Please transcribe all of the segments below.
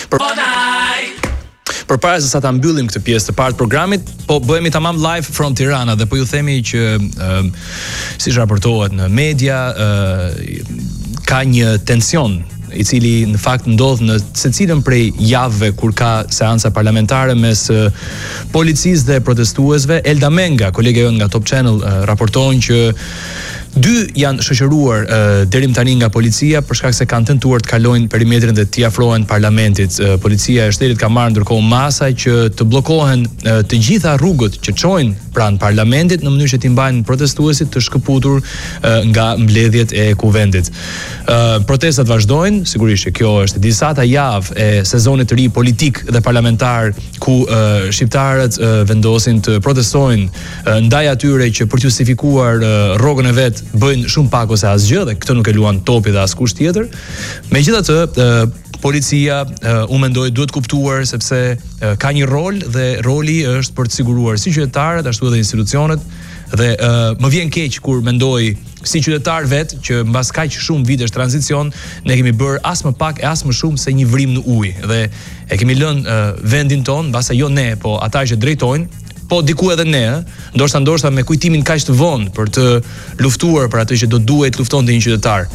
Përpara se sa ta mbyllim këtë pjesë të parë të programit, po bëhemi tamam live from Tirana dhe po ju themi që siç raportohet në media, ka një tension i cili në fakt ndodh në secilën prej javëve kur ka seanca parlamentare mes policisë dhe protestuesve. Elda Menga, kolege jonë nga Top Channel, raporton që dy janë shoqëruar deri tani nga policia për shkak se kanë tentuar të kalojnë perimetrin dhe të afrohen parlamentit. Policia e shtetit ka marrë ndërkohë masa që të bllokohen të gjitha rrugët që çojnë pranë parlamentit në mënyrë që t'i mbajnë protestuesit të shkëputur nga mbledhjet e kuvendit. Protestat vazhdojnë, sigurisht që kjo është disata javë e sezonit të ri politik dhe parlamentar ku shqiptarët vendosin të protestojnë ndaj atyre që për të justifikuar rrogën e vet bëjnë shumë pak ose asgjë dhe këtë nuk e luan topi dhe askush tjetër. Megjithatë, policia u mendoi duhet kuptuar sepse ka një rol dhe roli është për të siguruar si qytetarët ashtu edhe institucionet dhe më vjen keq kur mendoj si qytetar vet që mbas kaq shumë vitesh tranzicion ne kemi bërë as më pak e as më shumë se një vrim në ujë dhe e kemi lënë vendin ton, mbase jo ne, po ata që drejtojnë, po diku edhe ne, ndoshta me kujtimin kaq të vonë për të luftuar për atë që do duhet luftonte një qytetar.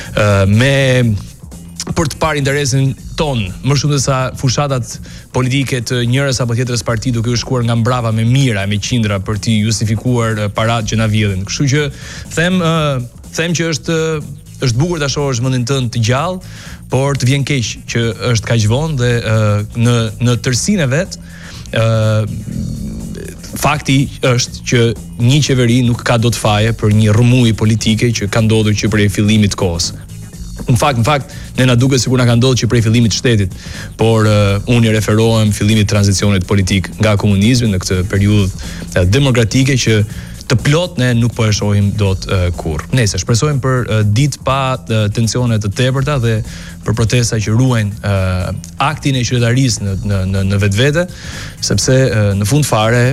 Për të parë interesin ton, më shumë se sa fushatat politike të njërës apo tjetrës parti duke u shkuar nga mbrapa me mira, me qindra për të justifikuar paratë që na vjedhin. Kështu që them që është bukur ta shohësh mendin tënd të gjallë, por të vjen keq që është kaq vonë dhe në tërësinë e vet fakti është që një qeveri nuk ka dot faje për një rrëmuj politike që ka ndodhur që prej fillimit të kohës. Në fakt, ne na duket sikur na ka ndodhur që prej fillimit të shtetit, por unë i referohem fillimit të tranzicionit politik nga komunizmi në këtë periudhë demokratike që të plot ne nuk po e shohim dot kurrë. Nëse shpresojmë për ditë pa tensione të tepërta dhe për protesta që ruajnë aktin e qytetarisë në vetvete, sepse në fund fare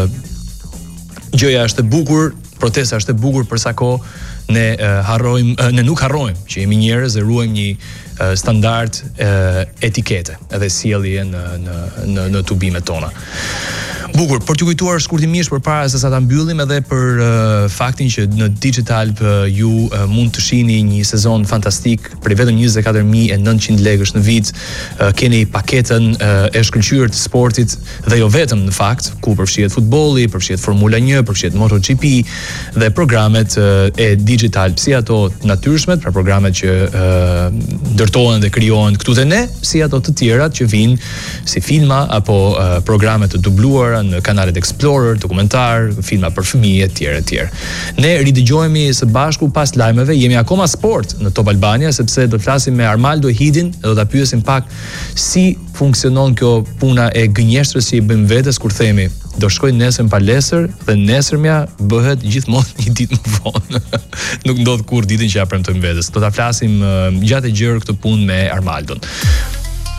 gjëja është e bukur, protesta është e bukur për sa kohë ne nuk harrojmë që jemi njerëz dhe ruajmë një standard etikete edhe sjellje në tubimet tona. Bukur, për t'ju kujtuar shkurtimisht përpara se sa ta mbyllim edhe për faktin që në Digital ju mund të shihni një sezon fantastik për vetëm 24.900 lekësh në vit, keni paketën e shkëlqyer të sportit dhe jo vetëm në fakt, ku përfshihet futbolli, përfshihet Formula 1, përfshihet MotoGP dhe programet e Digital, si ato të natyrshmet, pra programet që ndërtohen dhe krijohen këtu te ne, si ato të tjerat që vijnë si filma apo programe të dubluara në kanalet Explorer, dokumentar, filma për fëmijë etj. Ne ridëgjohemi së bashku pas lajmeve, jemi akoma sport në Top Albania sepse do të flasim me Armaldo Hidin dhe do ta pyesim pak si funksionon kjo puna e gënjeshtrës që i bëjmë vetes kur themi do shkoj nesër në palestër dhe nesërmja bëhet gjithmonë një ditë më vonë. Nuk ndodh kur ditën që ja premtojmë vetes. Do ta flasim gjatë e gjerë këtë punë me Armaldon.